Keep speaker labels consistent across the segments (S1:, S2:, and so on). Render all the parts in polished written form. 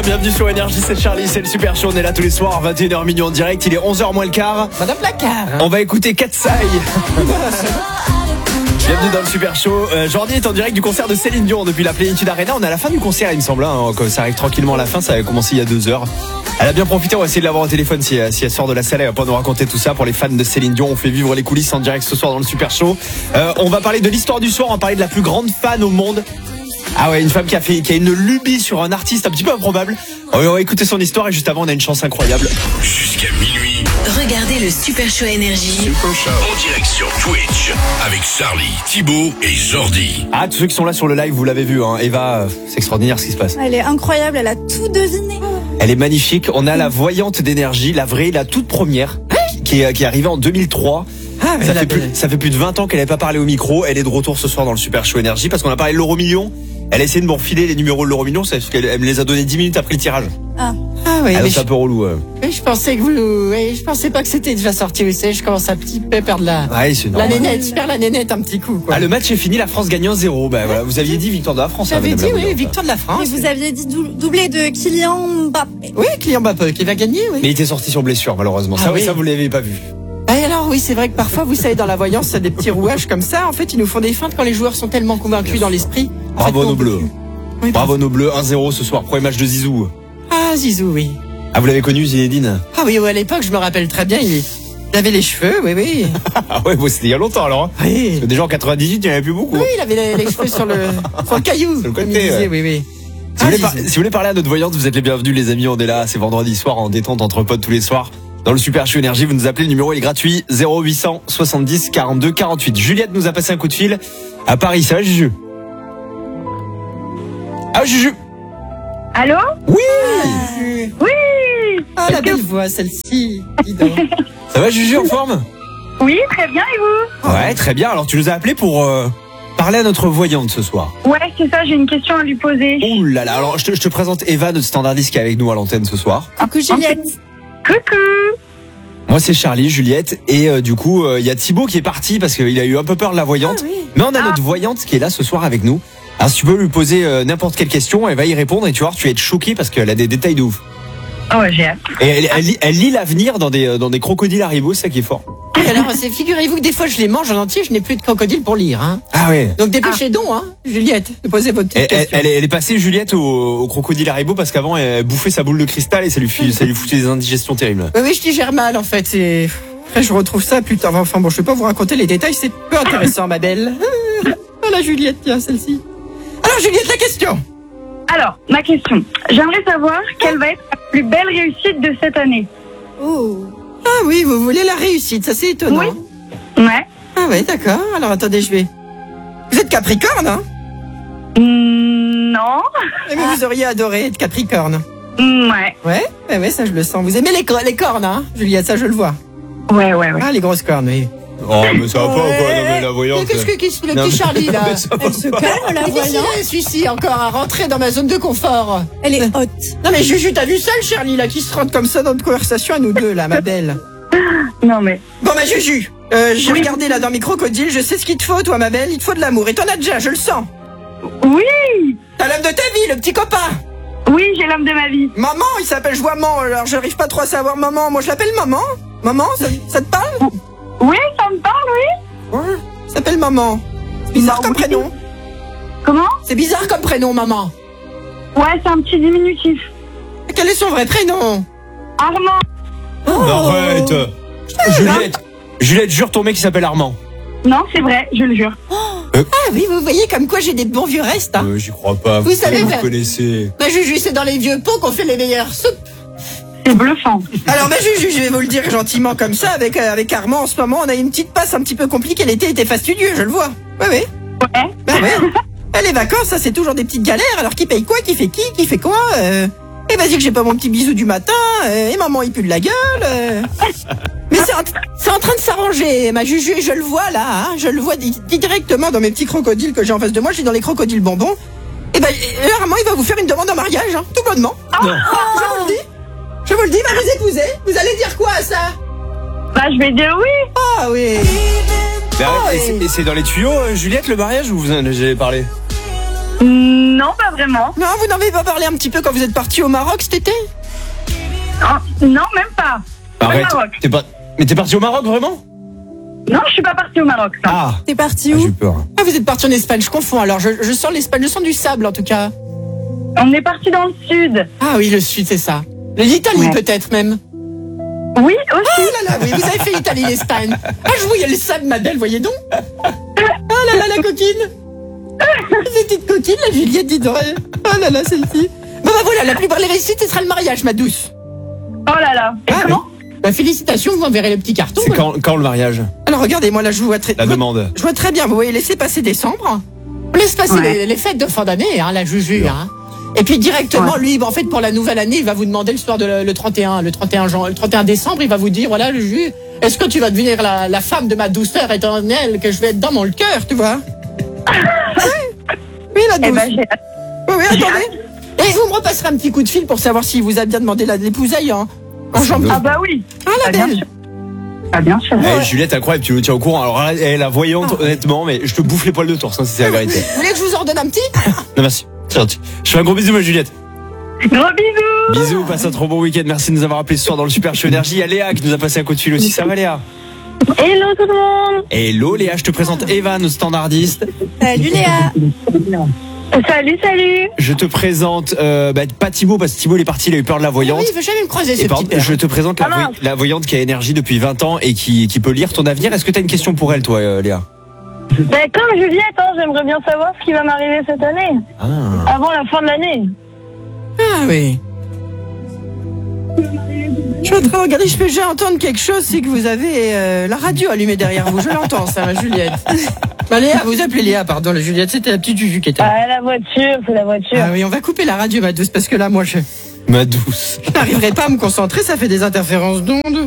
S1: Bienvenue sur Énergie, c'est Charlie, c'est le Super Show, on est là tous les soirs, 21h minuit en direct, il est 11h moins le quart.
S2: Madame Placard.
S1: On va écouter Katsai. Bienvenue dans le Super Show. Jordi est en direct du concert de Céline Dion depuis la Plénitude Arena. On est à la fin du concert, il me semble, hein, ça arrive tranquillement à la fin, ça a commencé il y a 2 heures. Elle a bien profité, on va essayer de l'avoir au téléphone si elle sort de la salle, elle va pas nous raconter tout ça. Pour les fans de Céline Dion, on fait vivre les coulisses en direct ce soir dans le Super Show. On va parler de l'histoire du soir, on va parler de la plus grande fan au monde. Ah ouais, une femme qui a une lubie sur un artiste un petit peu improbable. On va écouter son histoire et juste avant on a une chance incroyable.
S3: Jusqu'à minuit.
S4: Regardez le Super Show Énergie.
S3: En direct sur Twitch avec Charlie, Thibaut et Jordi.
S1: Ah, tous ceux qui sont là sur le live, vous l'avez vu, hein. Eva, c'est extraordinaire ce qui se passe.
S5: Elle est incroyable, elle a tout deviné.
S1: Elle est magnifique. On a la voyante d'énergie, la vraie, la toute première, qui est arrivée en 2003.
S2: Ah,
S1: Ça fait plus de 20 ans qu'elle n'avait pas parlé au micro. Elle est de retour ce soir dans le Super Show Énergie parce qu'on a parlé de l'euro million. Elle a essayé de me refiler les numéros de l'euro million, c'est parce qu'elle me les a donnés 10 minutes après le tirage.
S5: Ah
S2: oui,
S1: Ah, c'est un peu relou.
S2: je pensais que je pensais pas que c'était déjà sorti, vous savez, je commence à petit peu perdre
S1: Ouais, c'est
S2: la
S1: normal.
S2: nénette, je perds la nénette un petit coup, quoi.
S1: Ah, le match est fini, la France gagne 1-0. Bah voilà, vous aviez dit victoire de la France.
S2: J'avais
S1: hein,
S2: dit,
S1: madame la
S2: oui,
S1: voyante.
S2: victoire de la
S5: Et
S2: France.
S5: vous aviez dit doublé de Kylian Mbappé.
S2: Oui, Kylian Mbappé qui va gagner, oui.
S1: Mais il était sorti sur blessure, malheureusement.
S2: Ah
S1: Ça,
S2: oui.
S1: ça vous l'avez pas vu.
S2: Et alors, oui, c'est vrai que parfois, vous savez, dans la voyance, il y a des petits rouages comme ça. En fait, ils nous font des feintes quand les joueurs sont tellement convaincus dans l'esprit. En
S1: Bravo
S2: fait,
S1: nos
S2: on peut
S1: bleus.
S2: plus. Oui,
S1: Bravo nos bleus, 1-0 ce soir, premier match de Zizou.
S2: Ah, Zizou, oui.
S1: Ah, vous l'avez connu, Zinedine?
S2: Ah oui, à l'époque, je me rappelle très bien, il avait les cheveux, oui.
S1: Ah ouais, bon, c'était il y a longtemps alors. Hein.
S2: Oui.
S1: Parce que déjà en 98, il n'y en avait plus beaucoup.
S2: Oui, il avait les cheveux sur le caillou.
S1: Sur le côté,
S2: comme il disait,
S1: ouais.
S2: oui.
S1: Si vous, voulez
S2: Zizou.
S1: si vous voulez parler à notre voyante, vous êtes les bienvenus les amis, on est là, c'est vendredi soir en détente entre potes tous les soirs. Dans le Super Show Énergie, vous nous appelez, le numéro il est gratuit, 0800 70 42 48. Juliette nous a passé un coup de fil à Paris, ça va Juju? Ah Juju?
S6: Allô?
S1: Oui!
S6: Oui!
S2: Ah, la belle voix, celle-ci. Dis donc.
S1: Ça va Juju, en forme?
S6: Oui, très bien, et vous?
S1: Ouais, très bien, alors tu nous as appelé pour parler à notre voyante ce soir.
S6: Ouais, c'est ça, j'ai une question à lui poser.
S1: Ouh là là, alors je te présente Eva, notre standardiste qui est avec nous à l'antenne ce soir.
S5: Coucou Juliette.
S6: Coucou!
S1: Moi c'est Charlie, Juliette, et du coup il y a Thibaut qui est parti parce qu'il a eu un peu peur de la voyante.
S2: Ah oui.
S1: Mais on a notre voyante qui est là ce soir avec nous. Alors si tu peux lui poser n'importe quelle question, elle va y répondre et tu vas voir, tu vas être choqué parce qu'elle a des détails de ouf.
S6: Oh, j'ai hâte.
S1: Et elle lit l'avenir dans des crocodiles Haribo, c'est ça qui est fort.
S2: Et alors, figurez-vous que des fois, je les mange en entier, je n'ai plus de crocodile pour lire. Hein.
S1: Ah ouais.
S2: Donc dépêchez donc, hein, Juliette, de poser votre petite question.
S1: Elle est passée Juliette au crocodile Haribo parce qu'avant elle bouffait sa boule de cristal et ça lui foutait des indigestions terribles.
S2: Oui, je digère mal en fait. Après, je retrouve ça plus tard. Enfin bon, je vais pas vous raconter les détails, c'est peu intéressant, ma belle. Voilà, Juliette, tiens, celle-ci. Alors, Juliette, la question.
S6: Alors, ma question. J'aimerais savoir quelle va être la plus belle réussite de cette année.
S5: Oh.
S2: Ah oui, vous voulez la réussite, ça c'est étonnant.
S6: Oui. Ouais.
S2: Ah oui, d'accord. Alors attendez, je vais. Vous êtes Capricorne, hein?
S6: Non.
S2: Eh bien, vous auriez adoré être Capricorne.
S6: Ouais.
S2: Ouais, ça je le sens. Vous aimez les cornes, hein, Juliette, ça je le vois.
S6: Ouais.
S2: Ah, les grosses cornes, oui.
S1: Oh mais ça va pas ou quoi? Non mais la voyante.
S2: Qu'est-ce que le
S1: Non,
S2: petit
S1: mais-
S2: Charlie là?
S1: mais ça va
S5: Elle se
S1: pas.
S5: calme la voyante.
S2: Celui-ci encore à rentrer dans ma zone de confort.
S5: Elle est haute.
S2: Non mais Juju, t'as vu ça le Charlie là qui se rentre comme ça dans notre conversation à nous deux là, ma belle.
S6: Non, mais.
S2: Bon bah Juju, j'ai regardé là dans mes crocodiles, je sais ce qu'il te faut toi ma belle, il te faut de l'amour et t'en as déjà, je le sens.
S6: Oui.
S2: T'as l'homme de ta vie, le petit copain.
S6: Oui, j'ai l'homme de ma vie.
S2: Maman, il s'appelle Joiement, alors j'arrive pas trop à savoir maman, moi je l'appelle maman. Maman, ça te parle?
S6: Oui, ça me parle, oui.
S2: Ouais, il s'appelle maman. C'est bizarre
S6: Non,
S2: comme
S6: oui.
S2: prénom.
S6: Comment?
S2: C'est bizarre comme prénom maman.
S6: Ouais, c'est un petit diminutif.
S2: Quel est son vrai prénom?
S6: Armand.
S1: Arrête. Juliette, jure ton mec qui s'appelle Armand.
S6: Non, c'est vrai, je le jure.
S2: Ah oui, vous voyez comme quoi j'ai des bons vieux restes. Hein.
S1: J'y crois pas.
S2: Vous savez,
S1: vous
S2: ben-
S1: connaissez.
S2: Bah Juju, c'est dans les vieux pots qu'on fait les meilleures soupes.
S6: C'est bluffant.
S2: Alors bah Juju, je vais vous le dire gentiment comme ça, avec Armand en ce moment, on a une petite passe un petit peu compliquée, l'été était fastidieux, je le vois. Oui.
S6: Ouais.
S2: Bah ouais. Les vacances, ça c'est toujours des petites galères, alors qui paye quoi, qui fait quoi Et vas-y que j'ai pas mon petit bisou du matin, et maman il pue de la gueule. Mais c'est en train de s'arranger, ma Juju, et je le vois là, hein, je le vois directement dans mes petits crocodiles que j'ai en face de moi, j'ai dans les crocodiles bonbons. Et ben Armand il va vous faire une demande en mariage, hein, tout bonnement.
S1: Non.
S2: Je vous le dis, va vous épouser. Vous allez dire quoi à ça?
S6: Bah, je vais dire oui.
S2: Ah oui.
S1: Mais arrête, et c'est dans les tuyaux, Juliette, le mariage, ou vous en avez parlé?
S6: Non, Non, pas vraiment.
S2: Non, vous n'en avez pas parlé un petit peu quand vous êtes parti au Maroc cet été?
S6: Oh, non, même pas.
S1: Arrête.
S6: Au Maroc.
S1: Mais t'es parti au Maroc vraiment?
S6: Non, je suis pas partie au Maroc. Non.
S1: Ah,
S5: T'es parti
S1: j'ai
S5: où?
S1: eu peur.
S2: Ah, vous êtes parti en Espagne, je confonds. Alors, je sens l'Espagne, je sens du sable en tout cas.
S6: On est parti dans le sud.
S2: Ah oui, le sud, c'est ça. L'Italie
S6: Ouais.
S2: peut-être même.
S6: Oui,
S2: Oh
S6: aussi.
S2: là là, oui, vous avez fait l'Italie, l'Espagne. Ah, je voyais le sable, ma belle, voyez donc. Oh là là, la coquine. Cette petite coquine, la Juliette, dis donc. Oh là là, celle-ci. Bon, bah voilà, la plus belle réussite, ce sera le mariage, ma douce.
S6: Oh là là. Et
S2: Ah,
S6: comment
S2: Bah, félicitations, vous enverrez le petit carton.
S1: C'est quand le mariage?
S2: Alors, regardez, moi là, je vois très.
S1: La demande.
S2: Je vois très bien, vous voyez, laissez passer décembre. On laisse passer
S6: Ouais.
S2: les fêtes de fin d'année, hein, la Juju. Hein. Et puis directement, lui, en fait, pour la nouvelle année, il va vous demander le soir de le 31 décembre, il va vous dire, voilà, Juju, est-ce que tu vas devenir la femme de ma douceur éternelle que je vais être dans mon cœur, tu vois? Oui, la
S6: Eh
S2: douce.
S6: ben, j'ai hâte.
S2: Oui, attendez. Et vous me repasserez un petit coup de fil pour savoir s'il vous a bien demandé l'épousaille en janvier.
S6: Ah bah oui.
S2: Ah, la
S6: bien
S2: belle.
S6: sûr. Ah bien sûr.
S1: Eh, Juliette, incroyable, tu le tiens au courant. Alors, elle est la voyante, honnêtement, mais je te bouffe les poils de torse, hein, si c'est la vérité.
S2: Vous voulez que je vous en donne un petit?
S1: Non, merci. C'est gentil. Je fais un gros bisou, ma Juliette.
S6: Gros bisous.
S1: Bisous, passe un trop bon week-end. Merci de nous avoir appelé ce soir dans le Super Show Énergie. Il y a Léa qui nous a passé un coup de fil aussi. Ça va, Léa?
S6: Hello tout le monde.
S1: Hello, Léa, je te présente Eva, notre standardiste.
S5: Salut Léa.
S6: Salut, salut.
S1: Je te présente, pas Thibaut, parce que Thibaut, il est parti, il a eu peur de la
S2: Oui,
S1: voyante.
S2: il veut jamais me croiser, ce
S1: Et
S2: petit père.
S1: je te présente la voyante qui a énergie depuis 20 ans et qui peut lire ton avenir. Est-ce que tu as une question pour elle, toi, Léa?
S6: Ben, comme Juliette, hein, j'aimerais bien savoir ce qui va m'arriver cette année,
S1: Ah.
S6: avant la fin de l'année.
S2: Ah oui. Je suis en train de regarder, je peux déjà entendre quelque chose, c'est que vous avez la radio allumée derrière vous. Je l'entends, ça, ma Juliette. Bah, Léa, vous appelez Léa, pardon, la Juliette, c'était la petite Juju qui était là.
S6: Ah, la voiture, c'est la voiture.
S2: Ah oui, on va couper la radio, ma douce, parce que là, moi, je
S1: Ma douce.
S2: n'arriverai pas à me concentrer, ça fait des interférences d'ondes.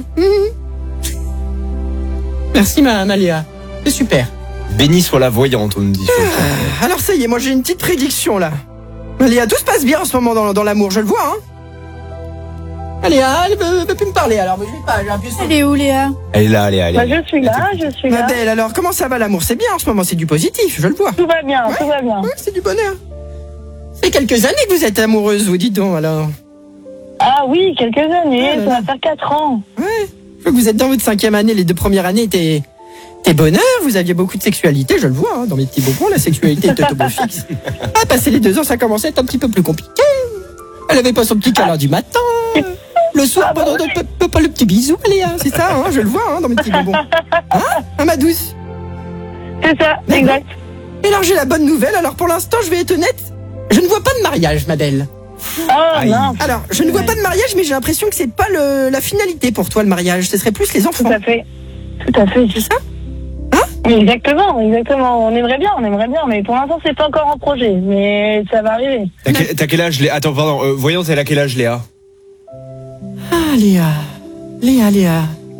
S2: Merci, ma Léa. C'est super.
S1: Béni soit la voyante, on nous dit.
S2: Alors, ça y est, moi, j'ai une petite prédiction, là. Ma Léa, tout se passe bien en ce moment dans l'amour, je le vois, hein. Léa, elle veut plus me parler, alors, mais je vais pas, j'ai appuyé sur
S5: Elle est où Léa?
S1: Elle est là, Léa, elle est
S6: Bah,
S1: là.
S6: je suis là, je suis
S2: Ma
S6: là.
S2: belle, alors, comment ça va l'amour? C'est bien en ce moment, c'est du positif, je le vois.
S6: Tout va bien, tout va bien.
S2: Oui, c'est du bonheur. Ça fait quelques années que vous êtes amoureuse, vous dites donc, alors.
S6: Ah oui, quelques années,
S2: Ah là
S6: ça
S2: là.
S6: va faire 4 ans.
S2: Ouais. Je vois que vous êtes dans votre 5e année, les 2 premières années étaient bonheur, vous aviez beaucoup de sexualité, je le vois, hein, dans mes petits bonbons, la sexualité était au beau fixe. Ah, passer les 2 ans, ça commençait à être un petit peu plus compliqué. Elle avait pas son petit câlin du matin. Le soir, pas le petit bisou, Léa, c'est ça, hein, je le vois, hein, dans mes petits bonbons. Hein, ma douce?
S6: C'est ça,
S2: Mais
S6: exact.
S2: Et alors, j'ai la bonne nouvelle, alors pour l'instant, je vais être honnête, je ne vois pas de mariage, ma belle.
S6: Oh
S1: Aïe.
S6: non,
S2: Alors, je ne vois pas de mariage, mais j'ai l'impression que c'est pas la finalité pour toi, le mariage. Ce serait plus les enfants.
S6: tout à fait. Tout à fait.
S2: C'est ça?
S6: Exactement, exactement. On aimerait bien, mais pour l'instant, c'est pas encore en projet. Mais ça va arriver.
S1: T'as quel âge, Léa? Attends, pardon, voyante, elle a quel âge, Léa?
S2: Ah, Léa. Léa.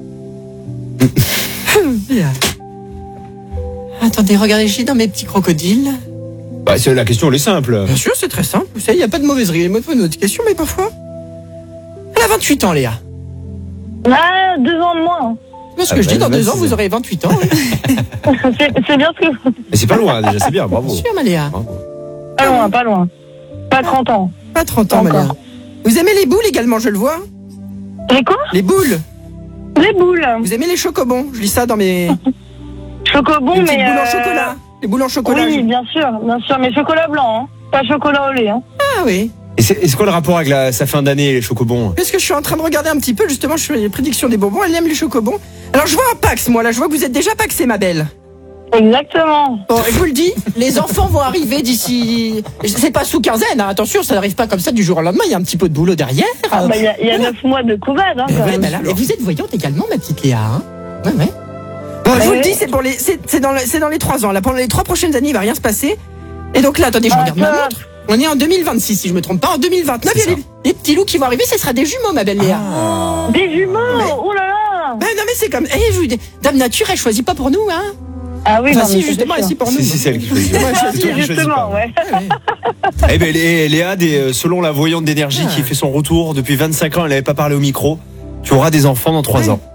S2: Léa. Attendez, regardez, j'ai dans mes petits crocodiles.
S1: Bah, la question, elle est simple.
S2: Bien sûr, c'est très simple. Vous savez, il n'y a pas de mauvaise question, mais parfois. Elle a 28 ans, Léa.
S6: Ah, 2 ans de moins.
S2: C'est ce
S1: Ah
S2: que je dis,
S1: bah,
S2: dans
S1: bah,
S2: 2 ans,
S1: c'est
S2: vous
S1: ça.
S2: aurez 28 ans. Oui.
S6: C'est bien ce que.
S1: Mais c'est pas loin, déjà, c'est bien, bravo.
S2: Bien sûr, ma Léa.
S1: Bravo.
S6: Pas loin, pas loin. Pas 30 ans.
S2: Pas 30 ans, ma
S6: Encore.
S2: Léa. Vous aimez les boules également, je le vois.
S6: Les quoi?
S2: Les boules.
S6: Les boules.
S2: Vous aimez les chocobons. Je lis ça dans mes...
S6: Chocobon,
S2: les petites
S6: mais.
S2: boules en chocolat. Les boules en chocolat.
S6: Oui, bien sûr, mais chocolat blanc, hein. Pas chocolat au lait, hein.
S2: Ah oui.
S1: Et c'est quoi le rapport avec sa fin d'année, les chocobons?
S2: Parce que je suis en train de regarder un petit peu, justement, je fais les prédictions des bonbons. Elle aime les chocobons. Alors, je vois un Pax, moi, là. Je vois que vous êtes déjà paxé, ma belle.
S6: Exactement.
S2: Bon, et je vous le dis, les enfants vont arriver d'ici... C'est pas sous quinzaine, hein. Attention, ça n'arrive pas comme ça du jour au lendemain. Il y a un petit peu de boulot derrière.
S6: Ah, bah, il y a 9 mois de couvade, hein,
S2: Et,
S6: quand
S2: ouais,
S6: même.
S2: bah là, et vous êtes voyante également, ma petite Léa, hein. Ouais. Bon, je vous le
S6: Ouais.
S2: dis, c'est dans les 3 ans. Là, pendant les 3 prochaines années, il va rien se passer. Et donc là, attendez, je regarde ma montre. On est en 2026, si je me trompe pas. En 2029, il y a les petits loups qui vont arriver. Ce sera des jumeaux, ma belle Léa.
S6: Des jumeaux. Oh là là.
S2: Non, mais c'est comme... je vous dis, Dame Nature, elle choisit pas pour nous, hein.
S6: Ah oui,
S2: Enfin,
S6: non, mais
S2: si,
S6: c'est
S2: justement,
S6: sûr.
S2: elle, c'est pour nous.
S1: Si, c'est elle qui choisit.
S2: Ouais,
S1: C'est toi
S2: choisit,
S1: qui choisis
S6: Justement,
S1: pas.
S6: ouais.
S1: Eh ben, Léa, selon la voyante d'énergie qui fait son retour depuis 25 ans, elle n'avait pas parlé au micro. Tu auras des enfants dans 3 ans.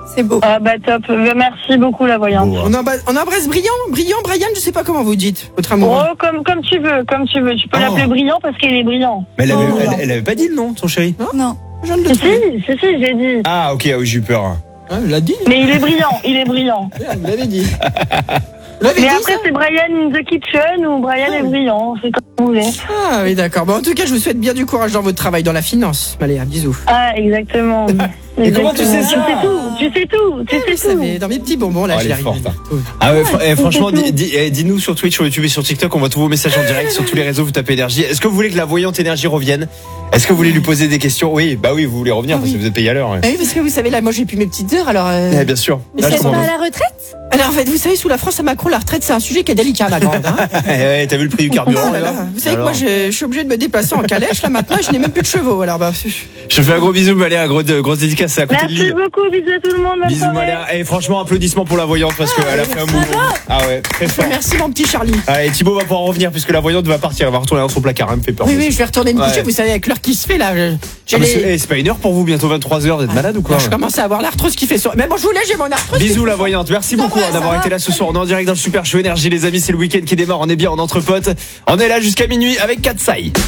S5: C'est beau.
S6: Ah bah top. Merci beaucoup la voyante.
S1: Beau, hein.
S2: On embrasse Brian, Brian, je sais pas comment vous dites, votre
S6: Oh,
S2: amoureux.
S6: comme tu veux, comme tu veux. Tu peux
S1: Oh.
S6: l'appeler brillant parce qu'il est brillant.
S1: Mais elle
S5: Oh.
S1: avait pas dit le nom, ton chéri.
S5: Non.
S2: Je viens de le
S6: Si,
S2: trouver.
S6: si, j'ai dit.
S1: Ah, ok, oui, j'ai eu peur.
S2: Ah, il l'a dit.
S6: Mais il est brillant, il est brillant.
S2: Vous l'avez dit. Vous l'avez
S6: Mais
S2: dit,
S6: après,
S2: ça
S6: c'est Brian in the Kitchen ou Brian est brillant. C'est comme vous voulez.
S2: Ah oui, d'accord. Bon, en tout cas, je vous souhaite bien du courage dans votre travail, dans la finance. Maléa, bisous.
S6: Ah, exactement.
S1: Et comment tu sais ça?
S6: Tu sais tout.
S2: Vous savez, dans mes petits bonbons, là,
S1: Oh,
S2: j'y
S1: elle est
S2: arrive.
S1: forte, Ah ouais, franchement, dis-nous sur Twitch, sur YouTube et sur TikTok, on voit tous vos messages en direct sur tous les réseaux, vous tapez énergie. Est-ce que vous voulez que la voyante énergie revienne? Est-ce que vous voulez lui poser des questions? Oui, bah oui, vous voulez revenir parce que vous êtes payé à l'heure. Ouais.
S2: Ah oui, parce que vous savez, là, moi, j'ai plus mes petites heures, alors...
S1: Eh, bien sûr.
S5: Mais
S1: Là, je
S5: c'est
S1: comprends.
S5: pas à la retraite?
S2: Alors, en fait, vous savez, sous la France à Macron, la retraite, c'est un sujet qui est délicat, ma grande. Hein.
S1: Ouais, t'as vu le prix du carburant
S2: Oh là là.
S1: là
S2: Vous savez que
S1: Alors
S2: moi, je suis obligée de me déplacer en calèche, là, maintenant, et je n'ai même plus de chevaux, alors bah...
S1: Je fais un gros bisou, Maléa, grosse dédicace, c'est à côté de
S6: Merci
S1: Lille.
S6: beaucoup, bisous à tout le monde. bonne
S1: Bisous
S6: soirée.
S1: Maléa. Et franchement, applaudissements pour la voyante parce qu'elle a fait un mouvement. Ah ouais, très fort.
S2: Merci, mon petit Charlie.
S1: Allez, Thibaut va pouvoir revenir puisque la voyante va partir, elle va retourner dans son placard, elle me fait peur.
S2: Oui, oui, je vais retourner me coucher,
S1: Ouais.
S2: vous savez, avec l'heure qui se fait, là. J'ai
S1: Ah, mais
S2: les-
S1: c'est pas une heure pour vous, bientôt 23h, vous êtes malade ou quoi?
S2: Je commence à avoir l'arthrose qui fait ça. Mais bon, je vous laisse, j'ai mon arthrose.
S1: Bisous la voyante, merci beaucoup
S2: va,
S1: d'avoir
S2: ça va.
S1: été là ce soir. On est en direct dans le Super Show Énergie les amis, c'est le week-end qui démarre, on est bien en entre potes. On est là jusqu'à minuit avec Katsai.